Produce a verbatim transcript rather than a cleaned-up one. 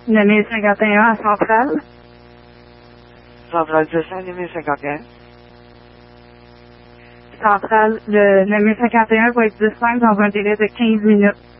neuf mille cinquante et un à Centrale. Centrale, c'est ça, neuf mille cinquante et un. Centrale, le neuf mille cinquante et un va être disponible dans un délai de quinze minutes.